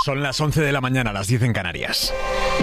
Son las 11 de la mañana, las 10 en Canarias.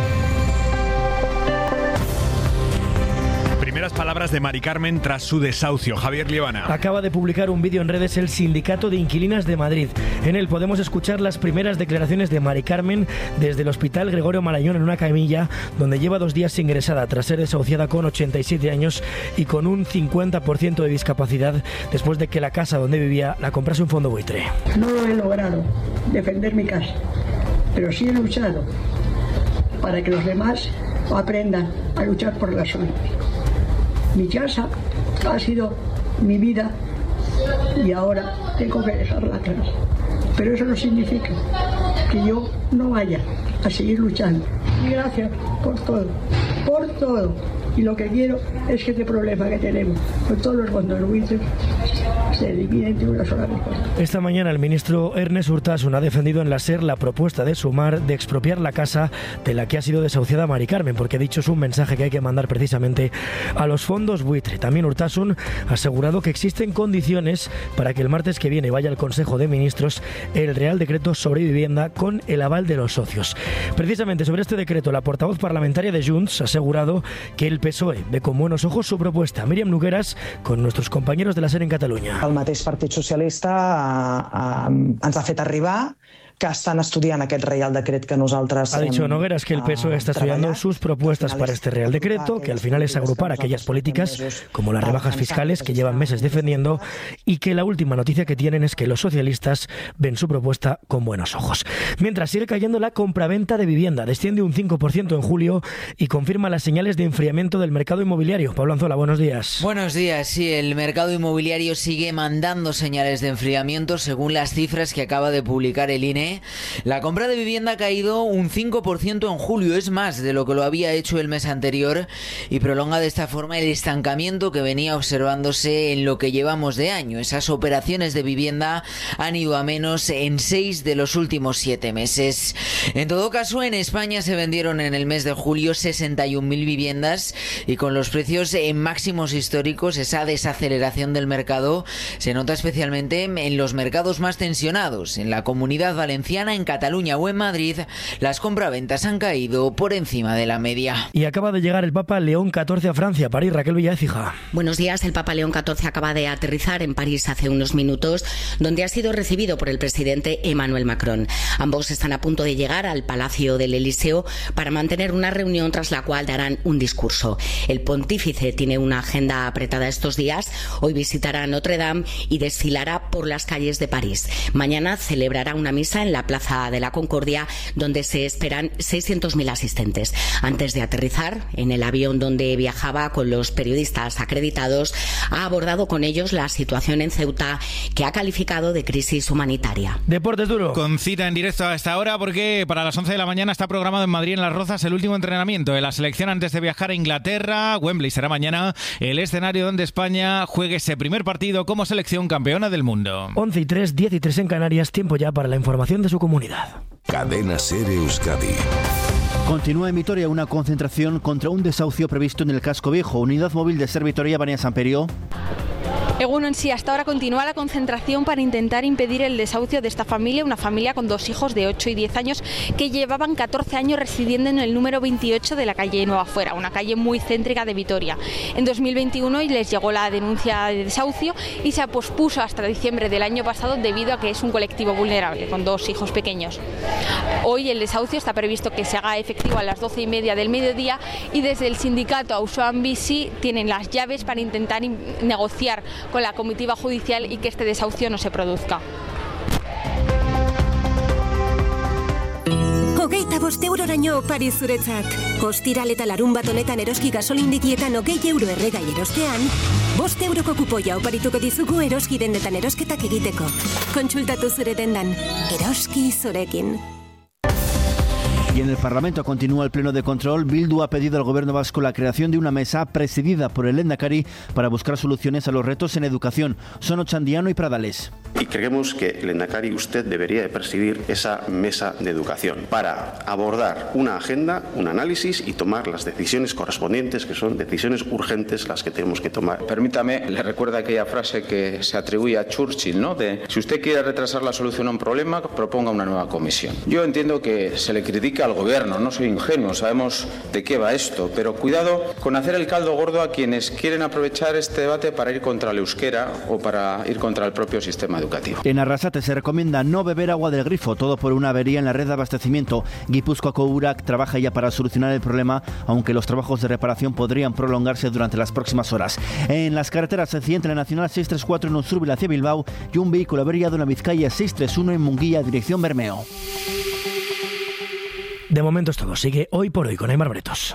Primeras palabras de Mari Carmen tras su desahucio. Javier Liebana. Acaba de publicar un vídeo en redes el Sindicato de Inquilinas de Madrid. En él podemos escuchar las primeras declaraciones de Mari Carmen desde el Hospital Gregorio Marañón en una camilla donde lleva 2 días ingresada tras ser desahuciada con 87 años y con un 50% de discapacidad después de que la casa donde vivía la comprase un fondo buitre. No lo he logrado, defender mi casa, pero sí he luchado para que los demás aprendan a luchar por la suya. Mi casa ha sido mi vida y ahora tengo que dejarla atrás. Pero eso no significa que yo no vaya a seguir luchando. Y gracias por todo. Y lo que quiero es que este problema que tenemos con todos los fondos buitres se divide entre una sola vez. Esta mañana el ministro Ernest Urtasun ha defendido en la SER la propuesta de Sumar de expropiar la casa de la que ha sido desahuciada Mari Carmen, porque ha dicho es un mensaje que hay que mandar precisamente a los fondos buitre. También Urtasun ha asegurado que existen condiciones para que el martes que viene vaya al Consejo de Ministros el Real Decreto sobre vivienda con el aval de los socios. Precisamente sobre este decreto, la portavoz parlamentaria de Junts ha asegurado que el PSOE ve con buenos ojos su propuesta. Míriam Nogueras, con nuestros compañeros de la SER en Cataluña. El mateix Partit Socialista ens ha fet arribar que están estudiando aquest Real Decreto que nosotros... Ha dicho Nogueras que el PSOE está estudiando sus propuestas para este Real Decreto, que al final es agrupar aquellas políticas como las rebajas fiscales que llevan meses defendiendo, y que la última noticia que tienen es que los socialistas ven su propuesta con buenos ojos. Mientras sigue cayendo la compraventa de vivienda, desciende un 5% en julio y confirma las señales de enfriamiento del mercado inmobiliario. Pablo Anzola, buenos días. Buenos días, sí, el mercado inmobiliario sigue mandando señales de enfriamiento según las cifras que acaba de publicar el INE. La compra de vivienda ha caído un 5% en julio, es más de lo que lo había hecho el mes anterior, y prolonga de esta forma el estancamiento que venía observándose en lo que llevamos de año. Esas operaciones de vivienda han ido a menos en 6 de los últimos 7 meses. En todo caso, en España se vendieron en el mes de julio 61.000 viviendas, y con los precios en máximos históricos, esa desaceleración del mercado se nota especialmente en los mercados más tensionados. En la Comunidad Valenciana, en Cataluña o en Madrid, las compraventas han caído por encima de la media. Y acaba de llegar el Papa León XIV a Francia, París. Raquel Villaécija. Buenos días. El Papa León XIV acaba de aterrizar en París hace unos minutos, donde ha sido recibido por el presidente Emmanuel Macron. Ambos están a punto de llegar al Palacio del Elíseo para mantener una reunión tras la cual darán un discurso. El pontífice tiene una agenda apretada estos días. Hoy visitará Notre Dame y desfilará por las calles de París. Mañana celebrará una misa en la Plaza de la Concordia, donde se esperan 600.000 asistentes. Antes de aterrizar en el avión donde viajaba con los periodistas acreditados, ha abordado con ellos la situación en Ceuta, que ha calificado de crisis humanitaria. Deportes duro. Con cita en directo a esta hora, porque para las 11 de la mañana está programado en Madrid, en Las Rozas, el último entrenamiento de la selección antes de viajar a Inglaterra. Wembley será mañana el escenario donde España juegue ese primer partido como selección campeona del mundo. 11:03, 10:03 en Canarias, tiempo ya para la información de su comunidad. Cadena SER Euskadi. Continúa en Vitoria una concentración contra un desahucio previsto en el Casco Viejo. Unidad móvil de SER Vitoria, Vania Samperio. Egunon, sí, hasta ahora continúa la concentración para intentar impedir el desahucio de esta familia, una familia con 2 hijos de 8 y 10 años que llevaban 14 años residiendo en el número 28 de la calle Nueva Fuera, una calle muy céntrica de Vitoria. En 2021 les llegó la denuncia de desahucio y se pospuso hasta diciembre del año pasado debido a que es un colectivo vulnerable con 2 hijos pequeños. Hoy el desahucio está previsto que se haga efectivo a las 12:30 del mediodía y desde el sindicato Auzoan Bizi tienen las llaves para intentar negociar con la comitiva judicial y que este desahucio no se produzca. 25 euroraino opari zuretzat. Ostiral eta larunbat honetan eroski gasolindegietan 20 euro erregai erostean, 5 euroko kupoia oparituko dizugu eroski dendetan erosketak egiteko. Kontsultatu zure dendan. Eroski zurekin. Y en el Parlamento continúa el pleno de control. Bildu ha pedido al Gobierno vasco la creación de una mesa presidida por el Lehendakari para buscar soluciones a los retos en educación. Son Ochandiano y Pradales. Y creemos que, lehendakari, usted debería de presidir esa mesa de educación para abordar una agenda, un análisis y tomar las decisiones correspondientes, que son decisiones urgentes las que tenemos que tomar. Permítame, le recuerda aquella frase que se atribuye a Churchill, ¿no? De si usted quiere retrasar la solución a un problema, proponga una nueva comisión. Yo entiendo que se le critica al gobierno, no soy ingenuo, sabemos de qué va esto, pero cuidado con hacer el caldo gordo a quienes quieren aprovechar este debate para ir contra el euskera o para ir contra el propio sistema educativo. En Arrasate se recomienda no beber agua del grifo, todo por una avería en la red de abastecimiento. Gipuzkoako Urak trabaja ya para solucionar el problema, aunque los trabajos de reparación podrían prolongarse durante las próximas horas. En las carreteras, accidente en la Nacional 634 en Usurbil hacia Bilbao y un vehículo averiado en la Vizcaya 631 en Munguía, dirección Bermeo. De momento es todo. Sigue Hoy por Hoy con Aimar Bretos.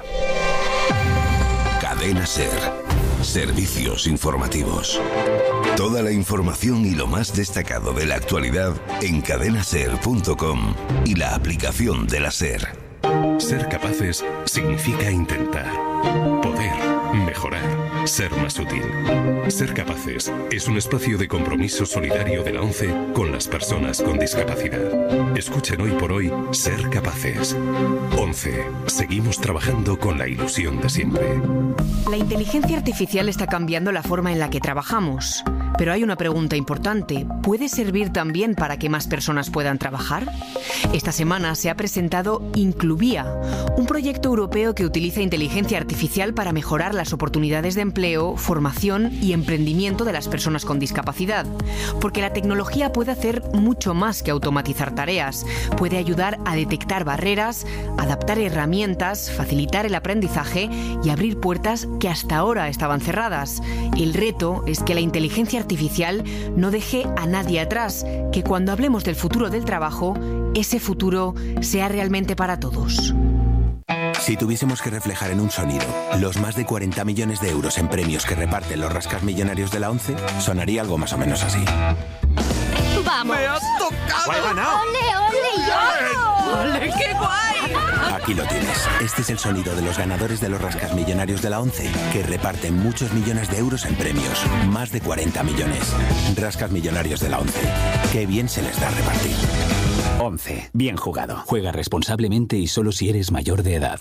Cadena SER. Servicios informativos. Toda la información y lo más destacado de la actualidad en cadenaser.com y la aplicación de la SER. Ser capaces significa intentar, poder, mejorar, ser más útil. Ser capaces es un espacio de compromiso solidario de la ONCE con las personas con discapacidad. Escuchen Hoy por Hoy Ser Capaces. ONCE. Seguimos trabajando con la ilusión de siempre. La inteligencia artificial está cambiando la forma en la que trabajamos. Pero hay una pregunta importante. ¿Puede servir también para que más personas puedan trabajar? Esta semana se ha presentado Incluvia, un proyecto europeo que utiliza inteligencia artificial para mejorar las oportunidades de empleo, formación y emprendimiento de las personas con discapacidad. Porque la tecnología puede hacer mucho más que automatizar tareas. Puede ayudar a detectar barreras, adaptar herramientas, facilitar el aprendizaje y abrir puertas que hasta ahora estaban cerradas. El reto es que la inteligencia artificial no deje a nadie atrás, que cuando hablemos del futuro del trabajo, ese futuro sea realmente para todos. Si tuviésemos que reflejar en un sonido los más de 40 millones de euros en premios que reparten los rascasmillonarios de la ONCE, sonaría algo más o menos así. ¡Vamos! ¡Me ha tocado! ¡He ganado! ¡Ole, ole, yo! ¡Ole, qué guay! Aquí lo tienes. Este es el sonido de los ganadores de los rascasmillonarios de la ONCE, que reparten muchos millones de euros en premios. Más de 40 millones. Rascasmillonarios de la ONCE. Qué bien se les da repartir. ONCE. Bien jugado. Juega responsablemente y solo si eres mayor de edad.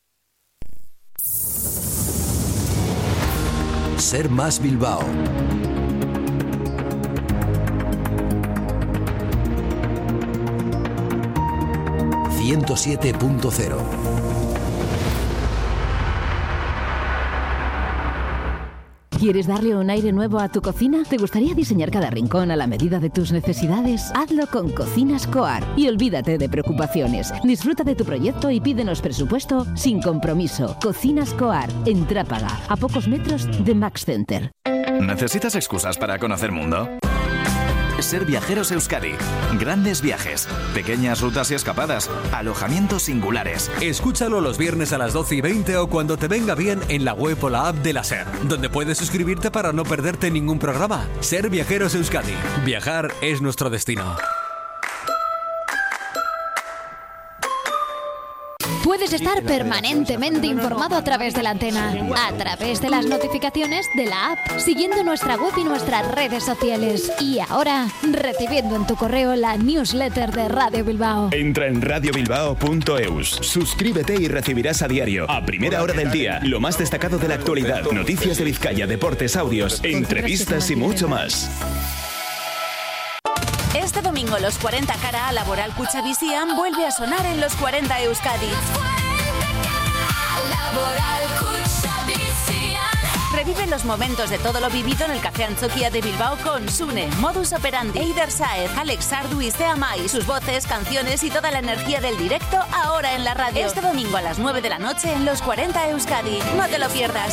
Ser Más Bilbao. ...107.0. ¿Quieres darle un aire nuevo a tu cocina? ¿Te gustaría diseñar cada rincón a la medida de tus necesidades? Hazlo con Cocinas Coar y olvídate de preocupaciones. Disfruta de tu proyecto y pídenos presupuesto sin compromiso. Cocinas Coar, en Trápaga, a pocos metros de Max Center. ¿Necesitas excusas para conocer mundo? Ser Viajeros Euskadi. Grandes viajes, pequeñas rutas y escapadas, alojamientos singulares. Escúchalo los viernes a las 12:20 o cuando te venga bien en la web o la app de la SER, donde puedes suscribirte para no perderte ningún programa. Ser Viajeros Euskadi. Viajar es nuestro destino. Puedes estar permanentemente informado a través de la antena, a través de las notificaciones de la app, siguiendo nuestra web y nuestras redes sociales. Y ahora, recibiendo en tu correo la newsletter de Radio Bilbao. Entra en radiobilbao.eus, suscríbete y recibirás a diario, a primera hora del día, lo más destacado de la actualidad, noticias de Vizcaya, deportes, audios, entrevistas y mucho más. Este domingo los 40 cara a Laboral Kutxabizian vuelve a sonar en los 40 Euskadi. Revive los momentos de todo lo vivido en el Café Antzoquia de Bilbao con Sune, Modus Operandi, Eider Saez, Alex Sardu y Sea Mai. Sus voces, canciones y toda la energía del directo ahora en la radio. Este domingo a las 9 de la noche en los 40 Euskadi. No te lo pierdas.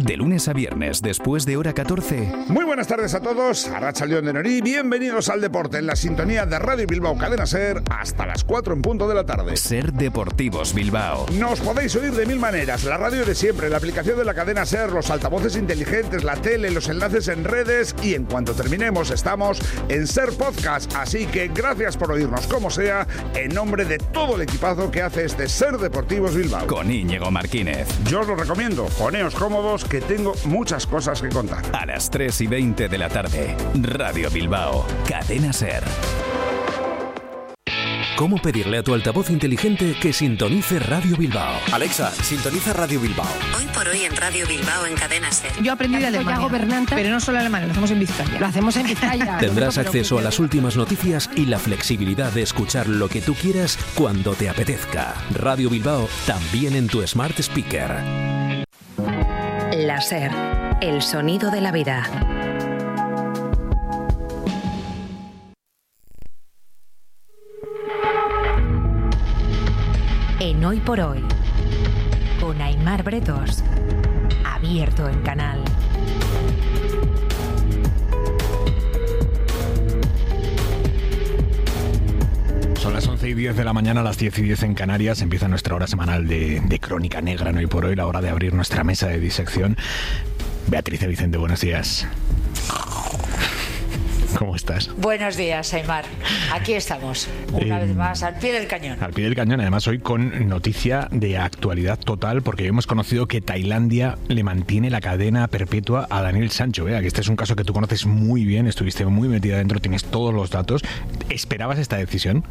De lunes a viernes, después de hora 14. Muy buenas tardes a todos, Arratsaldeon de Norí, bienvenidos al deporte en la sintonía de Radio Bilbao Cadena SER hasta las 4 en punto de la tarde. SER Deportivos Bilbao. Nos podéis oír de mil maneras, la radio de siempre, la aplicación de la cadena SER, los altavoces inteligentes, la tele, los enlaces en redes y en cuanto terminemos estamos en SER Podcast, así que gracias por oírnos como sea, en nombre de todo el equipazo que hace este SER Deportivos Bilbao. Con Íñigo Martínez. Yo os lo recomiendo, poneos cómodos que tengo muchas cosas que contar. A las 3:20 de la tarde, Radio Bilbao, Cadena SER. ¿Cómo pedirle a tu altavoz inteligente que sintonice Radio Bilbao? Alexa, sintoniza Radio Bilbao. Hoy por hoy en Radio Bilbao en Cadena SER. Yo aprendí de Alemania, pero no solo alemán, lo hacemos en Vizcaya. Lo hacemos en Vizcaya. Tendrás acceso a las últimas noticias y la flexibilidad de escuchar lo que tú quieras cuando te apetezca. Radio Bilbao, también en tu Smart Speaker. La SER, el sonido de la vida. En Hoy por Hoy, con Aimar Bretos, abierto en Canal. Son las 11:10 de la mañana, a las 10:10 en Canarias. Empieza nuestra hora semanal de Crónica Negra en Hoy por Hoy, la hora de abrir nuestra mesa de disección. Beatriz Vicente, buenos días. ¿Cómo estás? Buenos días, Aimar. Aquí estamos, una vez más, al pie del cañón. Al pie del cañón, además hoy con noticia de actualidad total, porque hemos conocido que Tailandia le mantiene la cadena perpetua a Daniel Sancho. Que este es un caso que tú conoces muy bien, estuviste muy metida dentro, tienes todos los datos. ¿Esperabas esta decisión?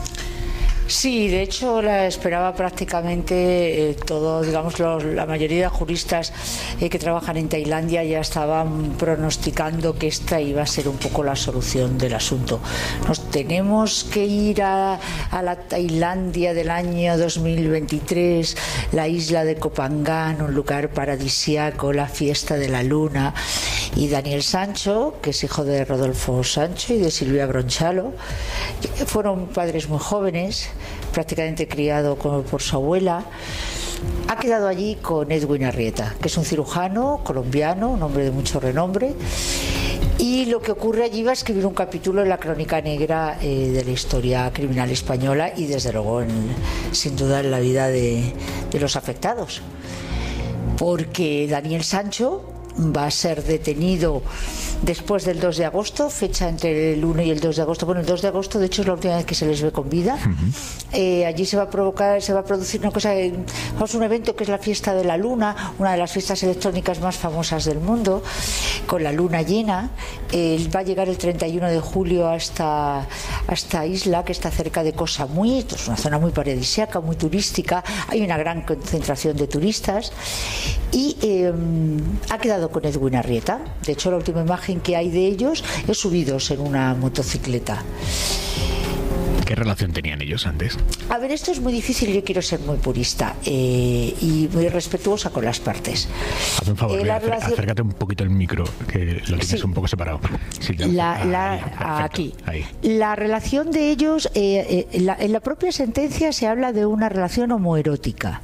Sí, de hecho la esperaba prácticamente todo, digamos, la mayoría de juristas que trabajan en Tailandia ya estaban pronosticando que esta iba a ser un poco la solución del asunto. Nos tenemos que ir a la Tailandia del año 2023, la isla de Koh Phangan, un lugar paradisíaco, la fiesta de la luna, y Daniel Sancho, que es hijo de Rodolfo Sancho y de Silvia Bronchalo, fueron padres muy jóvenes, prácticamente criado por su abuela. Ha quedado allí con Edwin Arrieta, que es un cirujano colombiano, un hombre de mucho renombre, y lo que ocurre allí va a escribir un capítulo en la crónica negra de la historia criminal española y desde luego sin duda en la vida de los afectados, porque Daniel Sancho va a ser detenido después del 2 de agosto, fecha entre el 1 y el 2 de agosto. Bueno, el 2 de agosto de hecho es la última vez que se les ve con vida. Allí se va a producir una cosa, un evento que es la fiesta de la luna, una de las fiestas electrónicas más famosas del mundo, con la luna llena. Va a llegar el 31 de julio a esta isla que está cerca de Koh Samui. Esto es una zona muy paradisíaca, muy turística, hay una gran concentración de turistas y ha quedado con Edwin Arrieta. De hecho, la última imagen que hay de ellos es subidos en una motocicleta. ¿Qué relación tenían ellos antes? A ver, esto es muy difícil, yo quiero ser muy purista y muy respetuosa con las partes. Hazme un favor, acércate un poquito el micro, que lo tienes un poco separado. Sí, aquí. Ahí. La relación de ellos, en la propia sentencia se habla de una relación homoerótica.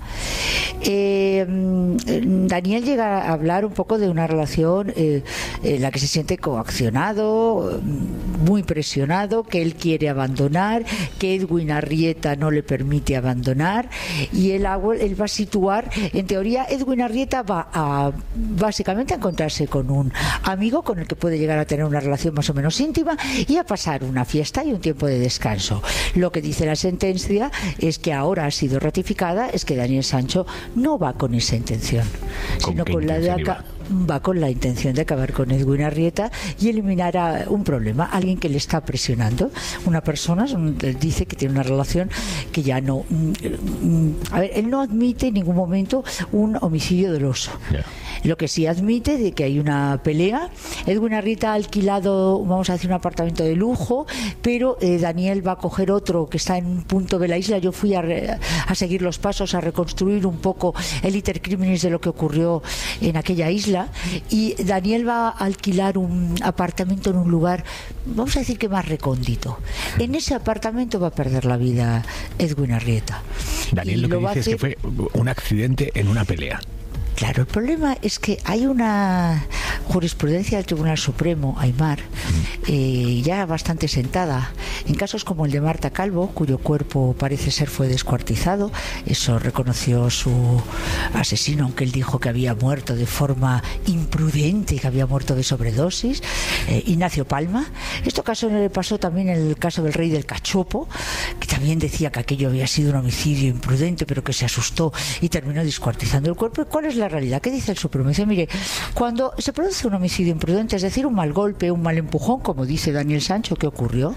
Daniel llega a hablar un poco de una relación en la que se siente coaccionado, muy presionado, que él quiere abandonar, que Edwin Arrieta no le permite abandonar, y él va a situar, en teoría Edwin Arrieta va básicamente a encontrarse con un amigo con el que puede llegar a tener una relación más o menos íntima y a pasar una fiesta y un tiempo de descanso. Lo que dice la sentencia es que ahora ha sido ratificada, es que Daniel Sancho no va con esa intención, sino con la de va con la intención de acabar con Edwin Arrieta y eliminar a un problema, alguien que le está presionando, una persona. Dice que tiene una relación que ya no, a ver, él no admite en ningún momento un homicidio doloso. Lo que sí admite de que hay una pelea. Edwin Arrieta ha alquilado, vamos a decir, un apartamento de lujo, pero Daniel va a coger otro que está en un punto de la isla. Yo fui a seguir los pasos, a reconstruir un poco el iter criminis de lo que ocurrió en aquella isla, y Daniel va a alquilar un apartamento en un lugar, vamos a decir que más recóndito. En ese apartamento va a perder la vida Edwin Arrieta. Daniel, lo que dice es que fue un accidente en una pelea. Claro, el problema es que hay una jurisprudencia del Tribunal Supremo, Aimar, ya bastante sentada, en casos como el de Marta Calvo, cuyo cuerpo parece ser fue descuartizado. Eso reconoció su asesino, aunque él dijo que había muerto de forma imprudente, que había muerto de sobredosis. Ignacio Palma. Esto caso le pasó también en el caso del rey del cachopo, que también decía que aquello había sido un homicidio imprudente, pero que se asustó y terminó descuartizando el cuerpo. ¿Y cuál es la realidad? ¿Qué dice el Supremo? Dice, mire, cuando se produce un homicidio imprudente, es decir, un mal golpe, un mal empujón, como dice Daniel Sancho que ocurrió,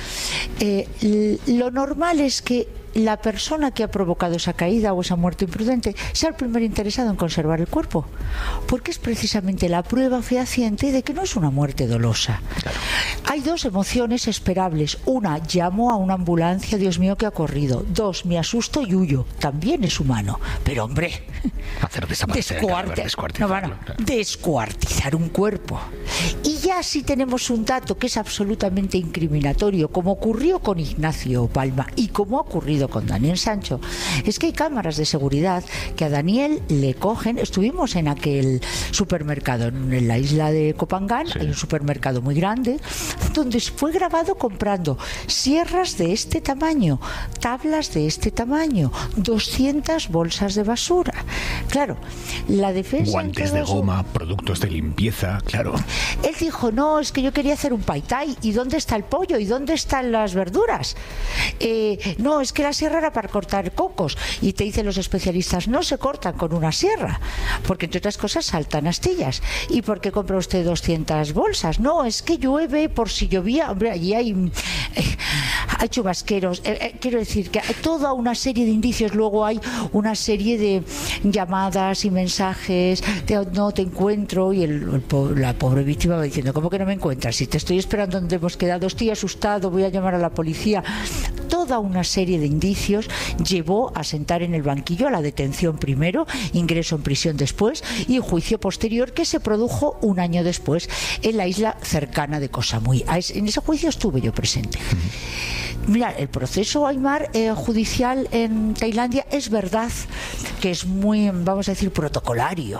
lo normal es que la persona que ha provocado esa caída o esa muerte imprudente sea el primer interesado en conservar el cuerpo, porque es precisamente la prueba fehaciente de que no es una muerte dolosa. Claro. Hay dos emociones esperables. Una, llamo a una ambulancia, Dios mío, ¿qué ha ocurrido? Dos, me asusto y huyo. También es humano. Pero hombre, hacer desaparecer, descuartizar un cuerpo. Y ya si tenemos un dato que es absolutamente incriminatorio, como ocurrió con Ignacio Palma y como ha ocurrido con Daniel Sancho, es que hay cámaras de seguridad que a Daniel le cogen. Estuvimos en aquel supermercado en la isla de Copangán, hay un supermercado muy grande donde fue grabado comprando sierras de este tamaño, tablas de este tamaño, 200 bolsas de basura. Claro, la defensa... Guantes de goma, productos de limpieza, claro. Él dijo, no, es que yo quería hacer un pai thai. ¿Y dónde está el pollo? ¿Y dónde están las verduras? No, es que la sierra era para cortar cocos. Y te dicen los especialistas, no se cortan con una sierra, porque entre otras cosas saltan astillas. ¿Y por qué compra usted 200 bolsas? No, es que llueve, por si llovía. Hombre, allí hay chubasqueros. Quiero decir que hay toda una serie de indicios. Luego hay una serie de llamadas y mensajes de no te encuentro, y la pobre víctima va diciendo, ¿cómo que no me encuentras? Si te estoy esperando donde hemos quedado, estoy asustado, voy a llamar a la policía. Toda una serie de indicios llevó a sentar en el banquillo, a la detención primero, ingreso en prisión después y juicio posterior que se produjo un año después en la isla cercana de Koh Samui. En ese juicio estuve yo presente. Mira, el proceso, Aimar, judicial en Tailandia es verdad que es muy, vamos a decir, protocolario.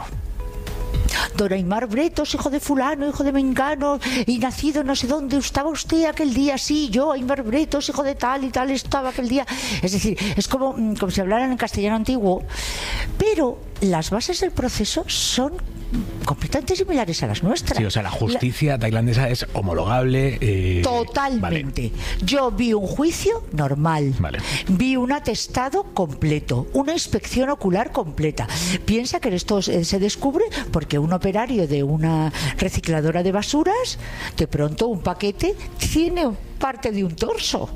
Don Aimar Bretos, hijo de fulano, hijo de mengano, y nacido no sé dónde, estaba usted aquel día, sí, yo, Aimar Bretos, hijo de tal y tal, estaba aquel día. Es decir, es como si hablaran en castellano antiguo, pero las bases del proceso son completamente similares a las nuestras. Sí, o sea, la justicia tailandesa es homologable. Totalmente. Vale. Yo vi un juicio normal. Vale. Vi un atestado completo, una inspección ocular completa. Piensa que esto se descubre porque un operario de una recicladora de basuras, de pronto un paquete tiene parte de un torso.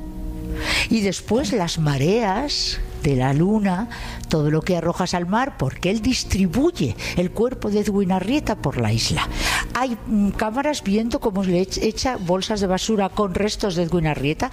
Y después las mareas de la luna, todo lo que arrojas al mar, porque él distribuye el cuerpo de Edwin Arrieta por la isla. Hay cámaras viendo cómo le echa bolsas de basura con restos de Edwin Arrieta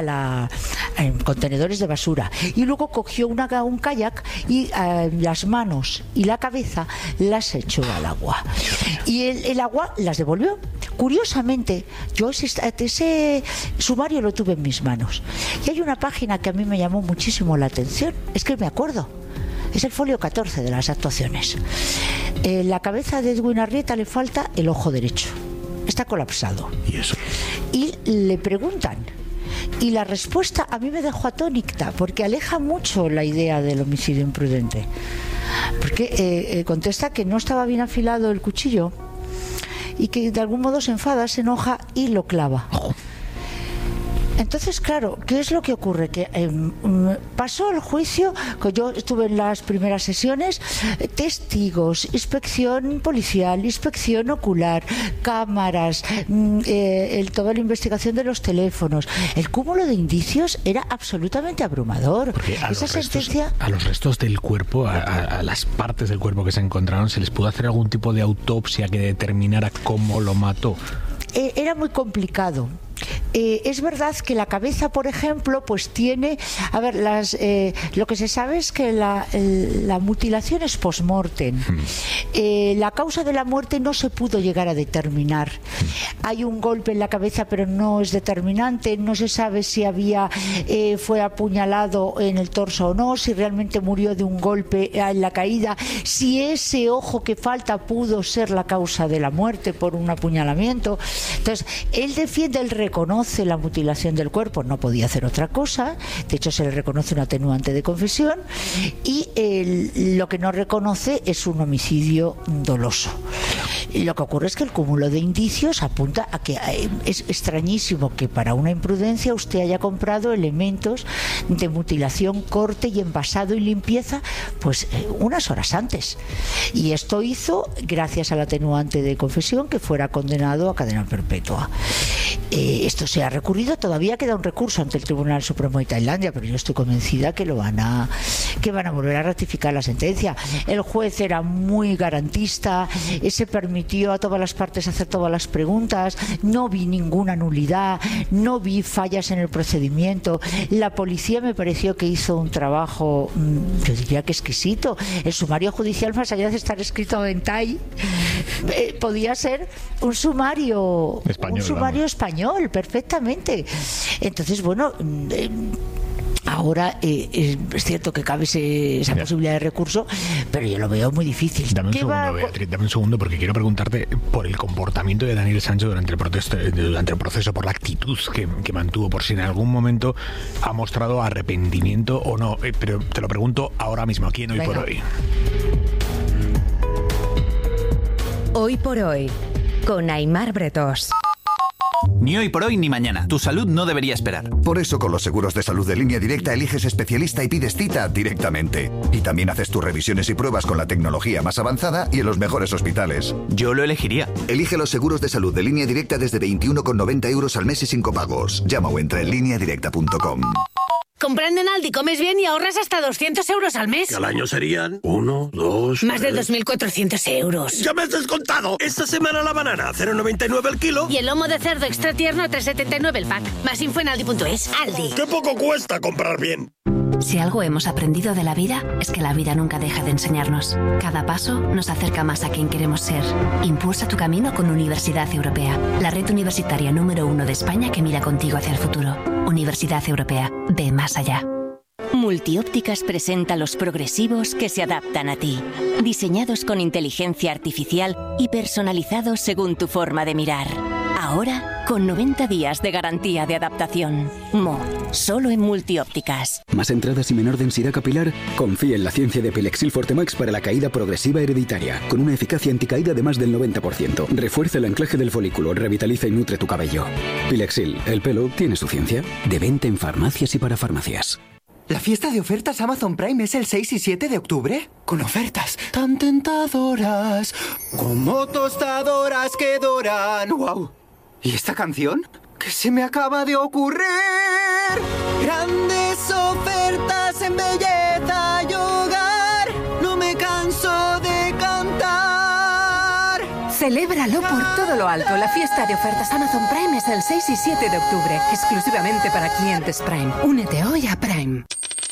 en contenedores de basura, y luego cogió un kayak y las manos y la cabeza las echó al agua, y el agua las devolvió. Curiosamente, yo ese sumario lo tuve en mis manos, y hay una página que a mí me llamó muchísimo la atención. Es que me acuerdo, es el folio 14 de las actuaciones. La cabeza de Edwin Arrieta le falta el ojo derecho, está colapsado. ¿Y eso? Y le preguntan, y la respuesta a mí me dejó atónita, porque aleja mucho la idea del homicidio imprudente, porque contesta que no estaba bien afilado el cuchillo y que de algún modo se enfada, se enoja y lo clava. Entonces, claro, ¿qué es lo que ocurre? Que pasó el juicio, yo estuve en las primeras sesiones, testigos, inspección policial, inspección ocular, cámaras, toda la investigación de los teléfonos. El cúmulo de indicios era absolutamente abrumador. Porque esa sentencia... a los restos del cuerpo, a las partes del cuerpo que se encontraron, ¿se les pudo hacer algún tipo de autopsia que determinara cómo lo mató? Era muy complicado. es verdad que la cabeza, por ejemplo, pues tiene, a ver, lo que se sabe es que la mutilación es post-mortem. La causa de la muerte no se pudo llegar a determinar. Hay un golpe en la cabeza, pero no es determinante. No se sabe si fue apuñalado en el torso o no, si realmente murió de un golpe en la caída, si ese ojo que falta pudo ser la causa de la muerte por un apuñalamiento. Entonces, él reconoce la mutilación del cuerpo, no podía hacer otra cosa, de hecho se le reconoce un atenuante de confesión, y lo que no reconoce es un homicidio doloso. Y lo que ocurre es que el cúmulo de indicios apunta a que es extrañísimo que para una imprudencia usted haya comprado elementos de mutilación, corte y envasado y limpieza pues unas horas antes. Y esto hizo, gracias al atenuante de confesión, que fuera condenado a cadena perpetua. Esto se ha recurrido, todavía queda un recurso ante el Tribunal Supremo de Tailandia, pero yo estoy convencida que van a volver a ratificar la sentencia. El juez era muy garantista, se permitió a todas las partes hacer todas las preguntas, no vi ninguna nulidad, no vi fallas en el procedimiento. La policía me pareció que hizo un trabajo, yo diría que exquisito. El sumario judicial, más allá de estar escrito en thai, podía ser un sumario español, perfectamente. Entonces, bueno, ahora es cierto que cabe esa posibilidad de recurso, pero yo lo veo muy difícil. Dame un segundo, Beatriz, dame un segundo, porque quiero preguntarte por el comportamiento de Daniel Sancho durante el proceso, por la actitud que mantuvo, por si en algún momento ha mostrado arrepentimiento o no. Pero te lo pregunto ahora mismo, aquí en Hoy por Hoy. Hoy por Hoy, con Aimar Bretos. Ni hoy por hoy ni mañana. Tu salud no debería esperar. Por eso con los seguros de salud de Línea Directa eliges especialista y pides cita directamente. Y también haces tus revisiones y pruebas con la tecnología más avanzada y en los mejores hospitales. Yo lo elegiría. Elige los seguros de salud de Línea Directa desde 21,90 € al mes y sin copagos. Llama o entra en lineadirecta.com. Comprando en Aldi comes bien y ahorras hasta 200 € al mes. Que al año serían 1, 2... Más de 2.400 €. ¡Ya me has descontado! Esta semana la banana, 0,99 el kilo. Y el lomo de cerdo extra tierno, 3,79 el pack. Más info en aldi.es. Aldi. ¡Qué poco cuesta comprar bien! Si algo hemos aprendido de la vida, es que la vida nunca deja de enseñarnos. Cada paso nos acerca más a quien queremos ser. Impulsa tu camino con Universidad Europea, la red universitaria número 1 de España que mira contigo hacia el futuro. Universidad Europea, ve más allá. Multiópticas presenta los progresivos que se adaptan a ti. Diseñados con inteligencia artificial y personalizados según tu forma de mirar. Ahora, con 90 días de garantía de adaptación. Solo en Multiópticas. ¿Más entradas y menor densidad capilar? Confía en la ciencia de Pilexil Fortemax para la caída progresiva hereditaria, con una eficacia anticaída de más del 90%. Refuerza el anclaje del folículo, revitaliza y nutre tu cabello. Pilexil, el pelo tiene su ciencia. De venta en farmacias y para farmacias. ¿La fiesta de ofertas Amazon Prime es el 6 y 7 de octubre? Con ofertas tan tentadoras, como tostadoras que doran. ¡Wow! ¿Y esta canción? ¿Qué se me acaba de ocurrir? Grandes ofertas en belleza y hogar. No me canso de cantar. Celébralo por todo lo alto. La fiesta de ofertas Amazon Prime es el 6 y 7 de octubre, exclusivamente para clientes Prime. Únete hoy a Prime.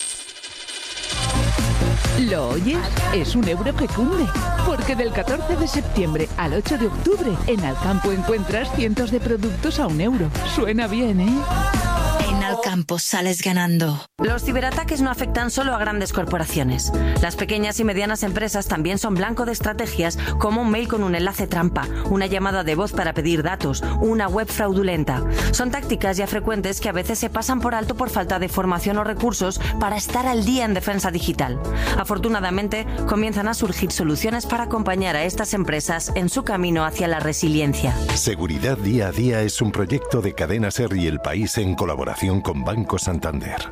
¿Lo oyes? Es un euro que cunde. Porque del 14 de septiembre al 8 de octubre, en Alcampo encuentras cientos de productos a €1. Suena bien, ¿eh? En Alcampo sales ganando. Los ciberataques no afectan solo a grandes corporaciones. Las pequeñas y medianas empresas también son blanco de estrategias como un mail con un enlace trampa, una llamada de voz para pedir datos, una web fraudulenta. Son tácticas ya frecuentes que a veces se pasan por alto por falta de formación o recursos para estar al día en defensa digital. Afortunadamente, comienzan a surgir soluciones para acompañar a estas empresas en su camino hacia la resiliencia. Seguridad Día a Día es un proyecto de Cadena SER y El País en colaboración con Banco Santander.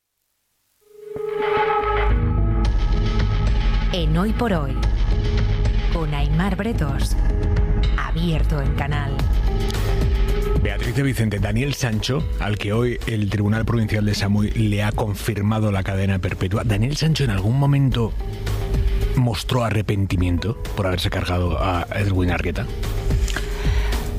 En Hoy por Hoy, con Aimar Bretos, abierto en Canal. Beatriz de Vicente, Daniel Sancho, al que hoy el Tribunal Provincial de Samui le ha confirmado la cadena perpetua. ¿Daniel Sancho en algún momento mostró arrepentimiento por haberse cargado a Edwin Argueta?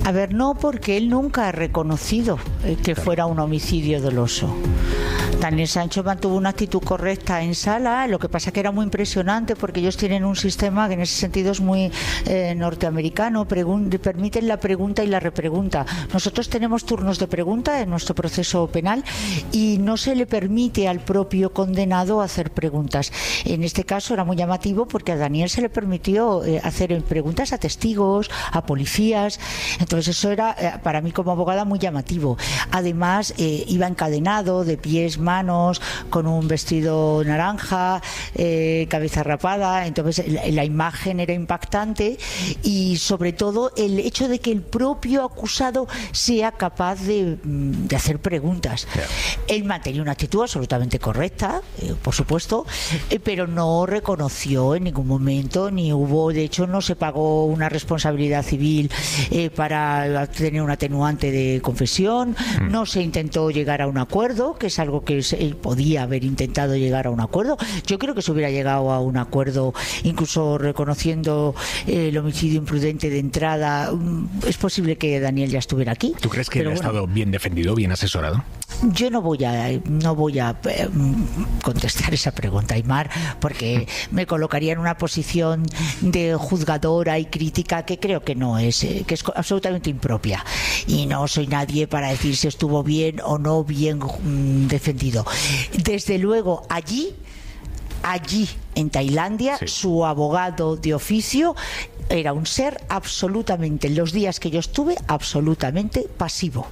A ver, no, porque él nunca ha reconocido que fuera un homicidio doloso. Daniel Sancho mantuvo una actitud correcta en sala, lo que pasa que era muy impresionante porque ellos tienen un sistema que en ese sentido es muy norteamericano, permiten la pregunta y la repregunta. Nosotros tenemos turnos de pregunta en nuestro proceso penal y no se le permite al propio condenado hacer preguntas. En este caso era muy llamativo porque a Daniel se le permitió hacer preguntas a testigos, a policías, entonces eso era para mí como abogada muy llamativo. Además iba encadenado de pies, manos, con un vestido naranja, cabeza rapada, entonces la imagen era impactante y sobre todo el hecho de que el propio acusado sea capaz de hacer preguntas. Él mantenía una actitud absolutamente correcta, por supuesto, pero no reconoció en ningún momento, ni hubo, de hecho no se pagó una responsabilidad civil para tener un atenuante de confesión, no se intentó llegar a un acuerdo, que es algo que él podía haber intentado llegar a un acuerdo. Yo creo que se hubiera llegado a un acuerdo, incluso reconociendo el homicidio imprudente de entrada. Es posible que Daniel ya estuviera aquí. ¿Tú crees que él ha estado bien defendido, bien asesorado? Yo no voy a contestar esa pregunta, Aimar, porque me colocaría en una posición de juzgadora y crítica que creo que no es, que es absolutamente impropia, y no soy nadie para decir si estuvo bien o no bien defendido. Desde luego allí en Tailandia, su abogado de oficio era un ser absolutamente, en los días que yo estuve, absolutamente pasivo,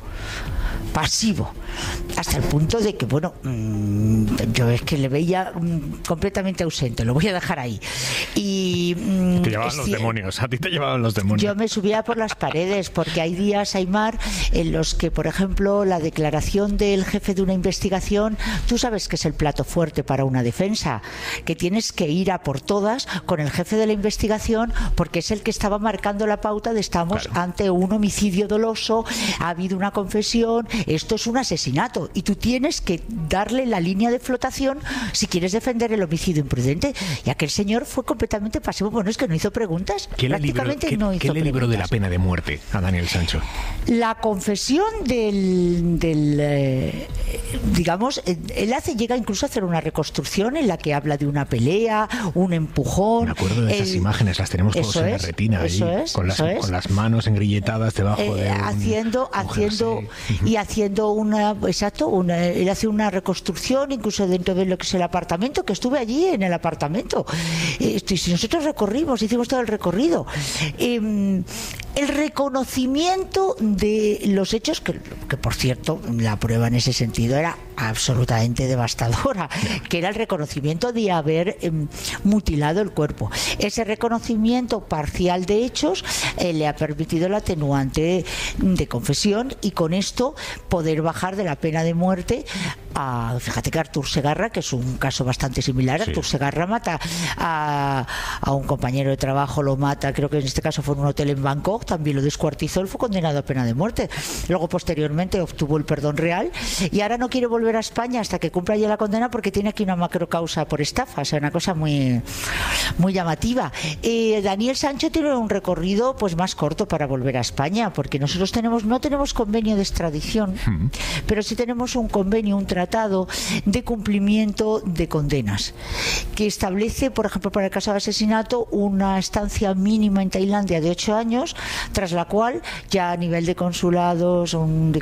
hasta el punto de que, bueno, yo es que le veía completamente ausente, lo voy a dejar ahí. Y te llevaban los demonios, a ti te llevaban los demonios. Yo me subía por las paredes, porque hay días, Aimar, en los que, por ejemplo, la declaración del jefe de una investigación, tú sabes que es el plato fuerte para una defensa, que tienes que ir a por todas con el jefe de la investigación, porque es el que estaba marcando la pauta de estamos ante un homicidio doloso, ha habido una confesión, esto es un asesinato y tú tienes que darle la línea de flotación si quieres defender el homicidio imprudente. Y aquel señor fue completamente pasivo. Bueno, es que no hizo preguntas. ¿Qué le libró de la pena de muerte a Daniel Sancho? La confesión digamos, él llega incluso a hacer una reconstrucción en la que habla de una pelea, un empujón. Me acuerdo de esas imágenes, las tenemos todos en la retina ahí, con las manos engrilletadas debajo de él hace una reconstrucción incluso dentro de lo que es el apartamento, que estuve allí en el apartamento. Si nosotros hicimos todo el recorrido. El reconocimiento de los hechos, que por cierto, la prueba en ese sentido era absolutamente devastadora, que era el reconocimiento de haber mutilado el cuerpo. Ese reconocimiento parcial de hechos le ha permitido el atenuante de confesión y con esto poder bajar de la pena de muerte fíjate que Artur Segarra, que es un caso bastante similar, Artur Segarra mata a un compañero de trabajo, lo mata, creo que en este caso fue en un hotel en Bangkok, también lo descuartizó, él fue condenado a pena de muerte. Luego posteriormente obtuvo el perdón real y ahora no quiere volver a España hasta que cumpla ya la condena porque tiene aquí una macrocausa por estafa, o sea, una cosa muy, muy llamativa. Daniel Sancho tiene un recorrido pues más corto para volver a España, porque nosotros no tenemos convenio de extradición, pero sí tenemos un convenio, un tratado de cumplimiento de condenas que establece, por ejemplo, para el caso de asesinato, una estancia mínima en Tailandia de 8 años, tras la cual ya a nivel de consulados,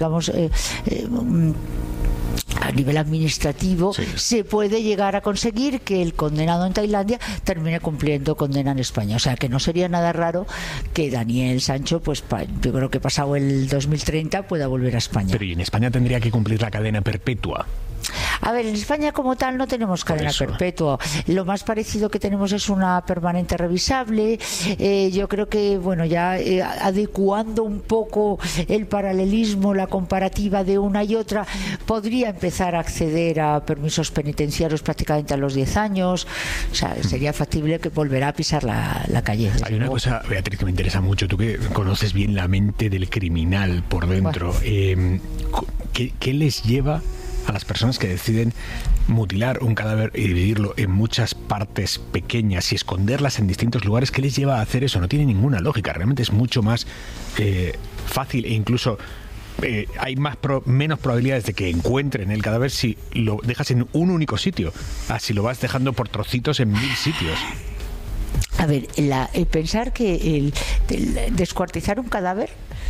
a nivel administrativo, se puede llegar a conseguir que el condenado en Tailandia termine cumpliendo condena en España. O sea, que no sería nada raro que Daniel Sancho, pues yo creo que pasado el 2030, pueda volver a España. Pero ¿y en España tendría que cumplir la cadena perpetua? A ver, en España como tal no tenemos cadena perpetua. Lo más parecido que tenemos es una permanente revisable. Yo creo que, bueno, ya adecuando un poco el paralelismo, la comparativa de una y otra, podría empezar a acceder a permisos penitenciarios prácticamente a los 10 años. O sea, sería factible que volverá a pisar la calle. Hay una cosa, Beatriz, que me interesa mucho. Tú que conoces bien la mente del criminal por dentro. Bueno. ¿Qué les lleva a las personas que deciden mutilar un cadáver y dividirlo en muchas partes pequeñas y esconderlas en distintos lugares? ¿Qué les lleva a hacer eso? No tiene ninguna lógica. Realmente es mucho más fácil e incluso hay menos probabilidades de que encuentren el cadáver si lo dejas en un único sitio, si lo vas dejando por trocitos en 1000 sitios. A ver, pensar que el descuartizar un cadáver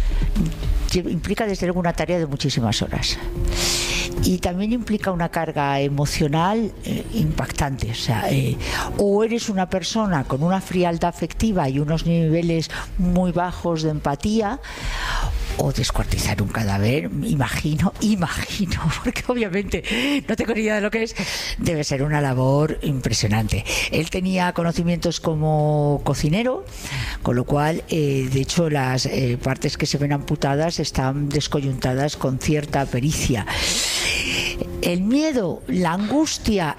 implica desde luego una tarea de muchísimas horas. Y también implica una carga emocional impactante. O sea, o eres una persona con una frialdad afectiva y unos niveles muy bajos de empatía, o descuartizar un cadáver, imagino, porque obviamente no tengo ni idea de lo que es, debe ser una labor impresionante. Él tenía conocimientos como cocinero, con lo cual, de hecho, las partes que se ven amputadas están descoyuntadas con cierta pericia. El miedo, la angustia,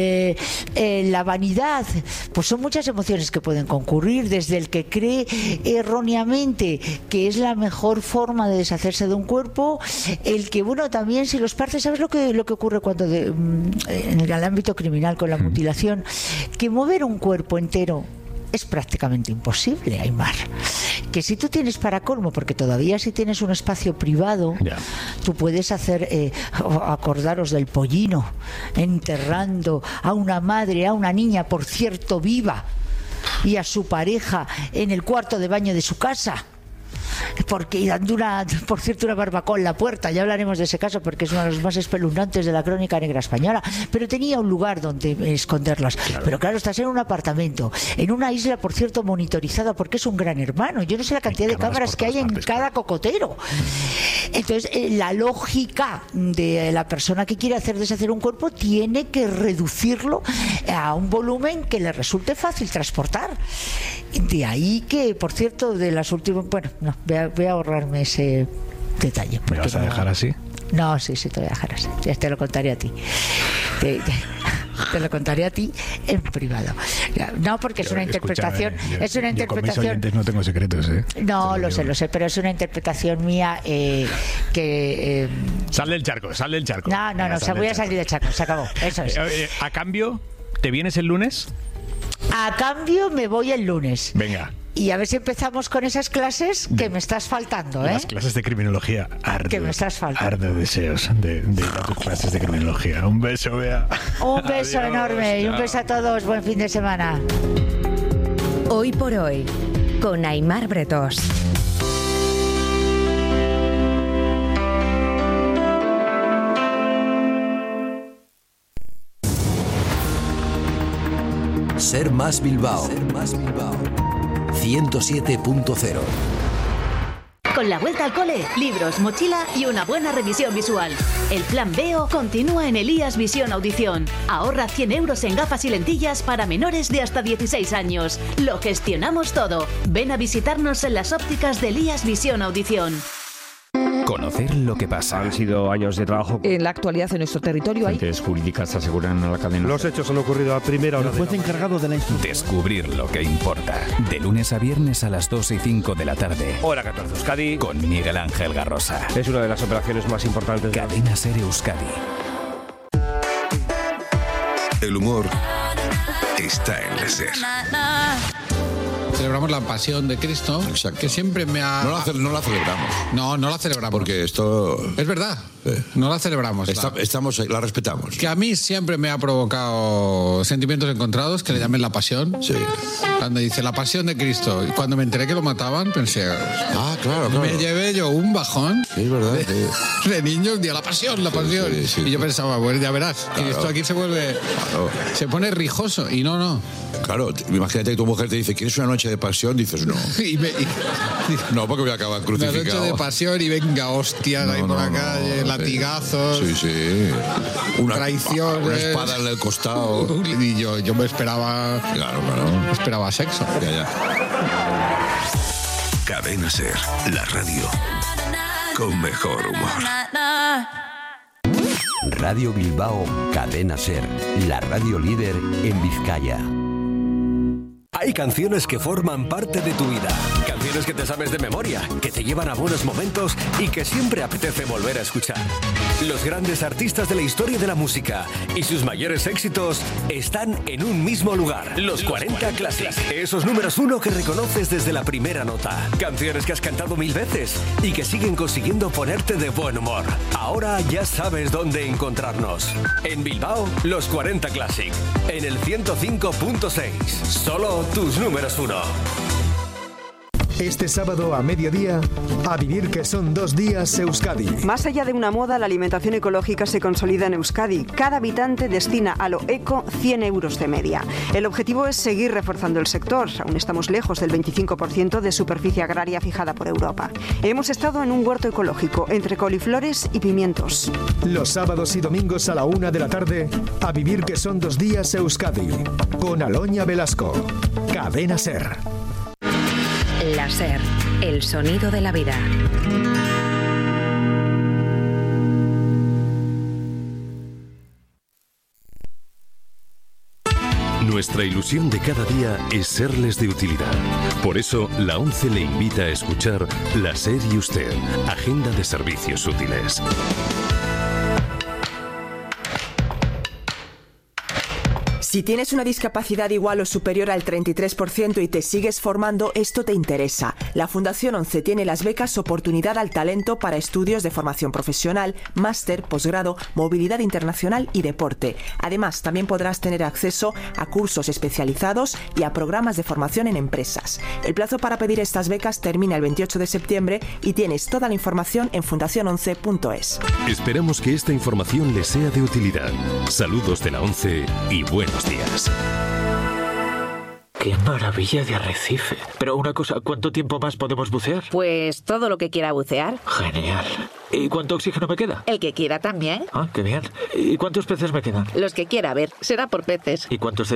la vanidad, pues son muchas emociones que pueden concurrir, desde el que cree erróneamente que es la mejor forma de deshacerse de un cuerpo, el que, bueno, también si los partes, ¿sabes lo que ocurre cuando en el ámbito criminal con la mutilación? Que mover un cuerpo entero es prácticamente imposible, Aimar. Que si tú tienes para colmo, porque todavía si tienes un espacio privado, tú puedes hacer, acordaros del Pollino, enterrando a una madre, a una niña, por cierto, viva, y a su pareja en el cuarto de baño de su casa. Porque dando una barbacoa en la puerta, ya hablaremos de ese caso porque es uno de los más espeluznantes de la crónica negra española, pero tenía un lugar donde esconderlas. Pero claro, estás en un apartamento, en una isla, por cierto, monitorizada porque es un gran hermano. Yo no sé la cantidad de cámaras que hay en cada cocotero. Entonces, la lógica de la persona que quiere deshacer un cuerpo tiene que reducirlo a un volumen que le resulte fácil transportar. De ahí que, por cierto, de las últimas... Bueno, no, voy a ahorrarme ese detalle. ¿Me vas a dejar así? No, sí, te voy a dejar así. Ya te lo contaré a ti. Te lo contaré a ti en privado. No, porque es una interpretación. Es una interpretación. Con mis oyentes no tengo secretos, ¿eh? No, lo sé, pero es una interpretación mía que. Sal del charco. No, voy a salir del charco, se acabó. Eso es. A cambio, ¿te vienes el lunes? A cambio, me voy el lunes. Venga. Y a ver si empezamos con esas clases que me estás faltando, ¿eh? Las clases de criminología. Que me estás faltando. Arde deseos de ir a tus clases de criminología. Un beso, Bea. Un beso enorme y un beso a todos. Buen fin de semana. Hoy por hoy, con Aimar Bretos. Ser Más Bilbao. 107.0. Con la vuelta al cole, libros, mochila y una buena revisión visual. El plan Veo continúa en Elías Visión Audición. Ahorra 100 euros en gafas y lentillas para menores de hasta 16 años. Lo gestionamos todo. Ven a visitarnos en las ópticas de Elías Visión Audición. Conocer lo que pasa. Han sido años de trabajo. En la actualidad en nuestro territorio hay... Fuentes jurídicas aseguran a la cadena. Los hechos han ocurrido a primera hora. El juez encargado de la instrucción. Descubrir lo que importa. De lunes a viernes a las 2 y 5 de la tarde. Hora 14 Euskadi. Con Miguel Ángel Garrosa. Es una de las operaciones más importantes. Cadena Ser Euskadi. El humor está en la SER. Celebramos la pasión de Cristo. Exacto. Que siempre me ha... No la celebramos. No la celebramos. Porque esto... Es verdad. No la celebramos. La respetamos. Que a mí siempre me ha provocado sentimientos encontrados, que le llamen la pasión. Sí. Cuando dice la pasión de Cristo. Y cuando me enteré que lo mataban, pensé... claro. Me llevé yo un bajón. Sí, es verdad. De niño, un día, la pasión. Sí. Y yo pensaba, bueno, ya verás, claro. Cristo aquí se vuelve... Claro. Se pone rijoso. Y no. Claro, imagínate que tu mujer te dice, ¿quieres una noche de pasión? Dices, no. No, porque voy a acabar crucificado. Una noche de pasión y venga, hostias ahí por la calle, latigazos. Sí. Traiciones. Una espada en el costado. Y yo me esperaba... Claro. Esperaba sexo. Ya. Cadena Ser, la radio con mejor humor. Radio Bilbao, Cadena Ser, la radio líder en Vizcaya. Hay canciones que forman parte de tu vida. Canciones que te sabes de memoria, que te llevan a buenos momentos y que siempre apetece volver a escuchar. Los grandes artistas de la historia de la música y sus mayores éxitos están en un mismo lugar. Los 40 Classic. Esos números 1 que reconoces desde la primera nota. Canciones que has cantado 1000 veces y que siguen consiguiendo ponerte de buen humor. Ahora ya sabes dónde encontrarnos. En Bilbao, los 40 Classic. En el 105.6. Solo tus números 1. Este sábado a mediodía, a vivir que son 2 días Euskadi. Más allá de una moda, la alimentación ecológica se consolida en Euskadi. Cada habitante destina a lo eco 100 euros de media. El objetivo es seguir reforzando el sector. Aún estamos lejos del 25% de superficie agraria fijada por Europa. Hemos estado en un huerto ecológico, entre coliflores y pimientos. Los sábados y domingos a la 1 de la tarde, a vivir que son 2 días Euskadi. Con Aloña Velasco. Cadena SER. La SER, el sonido de la vida. Nuestra ilusión de cada día es serles de utilidad. Por eso, la ONCE le invita a escuchar La SER y Usted, Agenda de Servicios Útiles. Si tienes una discapacidad igual o superior al 33% y te sigues formando, esto te interesa. La Fundación ONCE tiene las becas Oportunidad al Talento para estudios de formación profesional, máster, posgrado, movilidad internacional y deporte. Además, también podrás tener acceso a cursos especializados y a programas de formación en empresas. El plazo para pedir estas becas termina el 28 de septiembre y tienes toda la información en fundaciononce.es. Esperamos que esta información les sea de utilidad. Saludos de la ONCE y buenos días. ¡Qué maravilla de arrecife! Pero una cosa, ¿cuánto tiempo más podemos bucear? Pues todo lo que quiera bucear. Genial. ¿Y cuánto oxígeno me queda? El que quiera también. Ah, qué bien. ¿Y cuántos peces me quedan? Los que quiera, a ver, será por peces. ¿Y cuántos